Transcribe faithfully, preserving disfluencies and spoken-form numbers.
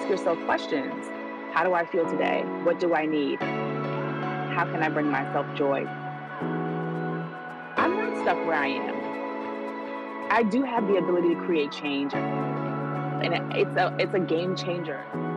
yourself questions. How do I feel today? What do I need? How can I bring myself joy? I'm not stuck where I am. I do have the ability to create change, and it's a it's a game changer.